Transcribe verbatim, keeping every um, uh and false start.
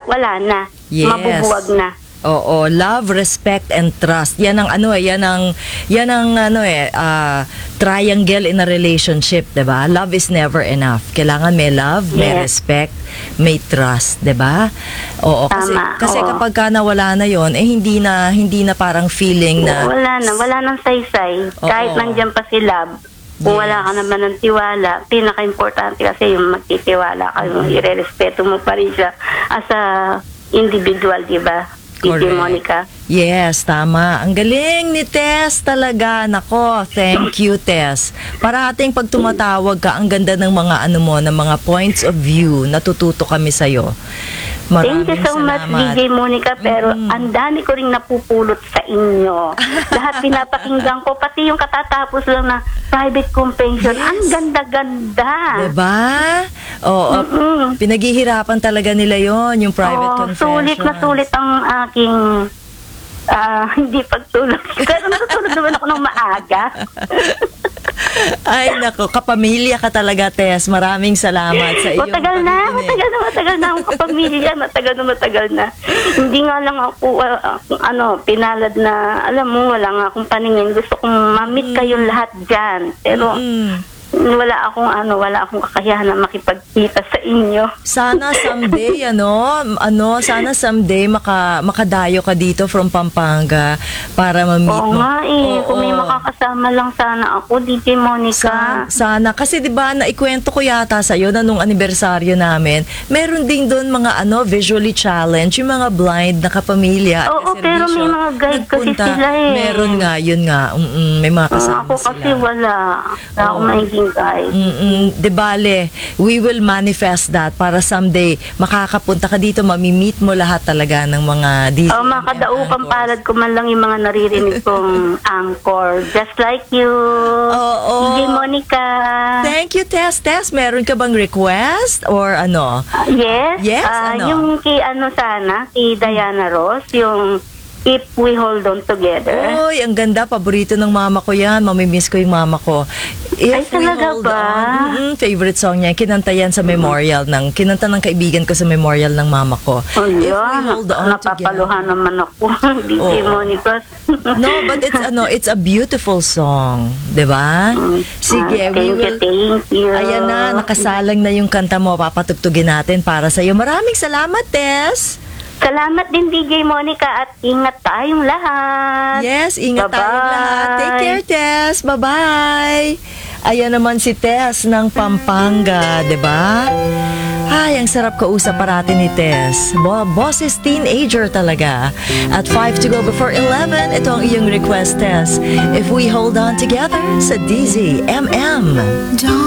wala na. Yes. Mabubuwag na. Oo, love, respect, and trust. Yan ang ano eh, yan ang, yan ang ano eh, ah, triangle in a relationship, 'di ba? Love is never enough. Kailangan may love, may Yes. respect, may trust, 'di ba? Oo, kasi Tama, kasi oo. kapag ka nawala na 'yon, eh hindi na hindi na parang feeling na Wala na, wala nang saysay. Oo. Kahit nandiyan pa si love, kung Yes. wala ka naman ng tiwala, pinaka-importante kasi yung magtitiwala ka, yung irerespeto mo pa rin siya as a individual, di ba? Titi Monica. Yes, tama. Ang galing ni Tess talaga. Nako, thank you, Tess. Parating pag tumatawag ka, ang ganda ng mga ano mo, ng mga points of view. Natututo kami sa'yo. Maraming Thank you so much, salamat. D J Monica, pero Mm. ang dami ko ring napupulot sa inyo. Lahat pinapakinggan ko, pati yung katatapos lang na private confession. Yes. Ang ganda-ganda. Diba? Oo, Mm-mm. pinaghihirapan talaga nila yon yung private Oh, confession. sulit na sulit ang aking ah, hindi pagtulog. Pero natutulog naman ako ng maaga. Ay, nako, kapamilya ka talaga, Tess. Maraming salamat sa iyong Matagal na, pakikinig. matagal na, matagal na akong kapamilya, matagal na, matagal na. Hindi nga lang ako, uh, ano, pinalad na, alam mo, wala nga akong paningin. Gusto kong ma-meet kayong lahat dyan. Pero, Mm. wala akong, ano, wala akong kakayahan na makipagkita sa inyo. Sana someday, ano, ano, sana someday maka, makadayo ka dito from Pampanga para ma-meet Oo mo. nga eh, Oo. kung may makakasama lang sana ako, D J Monica. Sa, sana. Kasi di ba naikwento ko yata sa iyo na nung anibersaryo namin, meron din doon mga ano, visually challenged, yung mga blind na kapamilya. at Oo, kaserbisyo. pero may mga guide kasi Nagpunta. sila eh. Meron nga, yun nga. Mm-mm, may mga Ah, kasama ako sila. kasi wala. Wala akong Oo. magiging guide. Mm-mm, de bale, we will manifest that para someday makakapunta ka dito, mamimit mo lahat talaga ng mga D J. Oh, makadaupang palad ko man lang yung mga naririnig kong anchor. Just like you. Oo. D J Monica. Thank you, Tess. Tess, meron ka bang request or ano? Ah, yes. Yes, Ah, ano? Yung kay ano sana, kay Diana Ross, yung If We Hold On Together. Uy, ang ganda. Paborito ng mama ko yan. Mamimiss ko yung mama ko. If Ay, We talaga Hold ba? On. Mm-mm, favorite song niya. Kinanta yan sa memorial ng, kinanta ng kaibigan ko sa memorial ng mama ko. Oh, If We yun. Hold On Napapaluhan Together. naman ako. D J Oo. Monica. No, but it's ano, it's a beautiful song, 'di ba? Sige, Ah, we thank you, will. thank you. Ayan na, nakasalang na yung kanta mo. Papatugtugin natin para sa iyo. Maraming salamat, Tess. Salamat din, D J Monica, at ingat tayong lahat. Yes, ingat Bye-bye. tayong lahat. Take care, Tess. Bye-bye. Ayan naman si Tess ng Pampanga, 'di ba? Ay, ang sarap kausap parati ni Tess. Bo boses teenager talaga. At five to go before eleven, ito ang iyong request, Tess. If We Hold On Together sa D Z M M.